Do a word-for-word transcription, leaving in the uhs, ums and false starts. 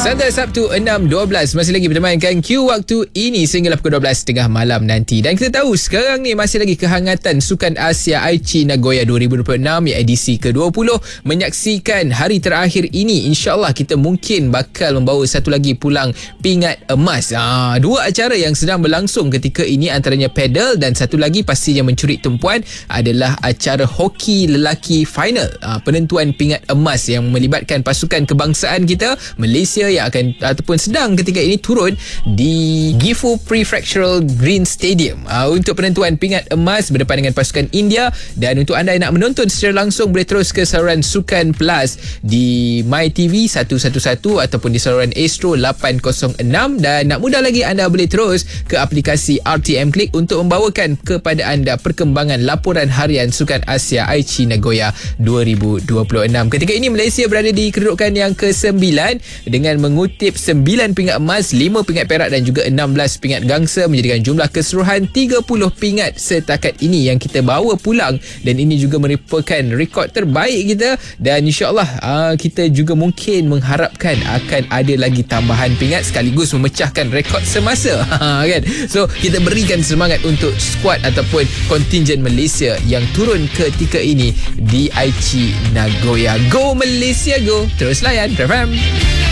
Santai Sabtu enam dua belas masih lagi bertemankan Q waktu ini sehinggalah pukul dua belas tiga puluh malam nanti. Dan kita tahu sekarang ni masih lagi kehangatan Sukan Asia Aichi Nagoya dua ribu dua puluh enam ya, edisi ke dua puluh menyaksikan hari terakhir ini. InsyaAllah kita mungkin bakal membawa satu lagi pulang pingat emas. Ha, dua acara yang sedang berlangsung ketika ini antaranya pedal dan satu lagi pastinya mencuri tumpuan adalah acara hoki lelaki final. Ha, penentuan pingat emas yang melibatkan pasukan kebangsaan kita Malaysia yang akan ataupun sedang ketika ini turun di Gifu Prefectural Green Stadium uh, untuk penentuan pingat emas berdepan dengan pasukan India. Dan untuk anda yang nak menonton secara langsung boleh terus ke saluran Sukan Plus di MyTV seratus sebelas ataupun di saluran Astro lapan kosong enam. Dan nak mudah lagi, anda boleh terus ke aplikasi R T M Click untuk membawakan kepada anda perkembangan laporan harian Sukan Asia Aichi Nagoya dua ribu dua puluh enam. Ketika ini Malaysia berada di kedudukan yang kesembilan dengan mengutip sembilan pingat emas, lima pingat perak dan juga enam belas pingat gangsa, menjadikan jumlah keseluruhan tiga puluh pingat setakat ini yang kita bawa pulang. Dan ini juga merupakan rekod terbaik kita, dan insyaAllah uh, kita juga mungkin mengharapkan akan ada lagi tambahan pingat sekaligus memecahkan rekod semasa. Kan? So kita berikan semangat untuk skuad ataupun kontingen Malaysia yang turun ketika ini di Aichi Nagoya. Go Malaysia go! Terus layan F M.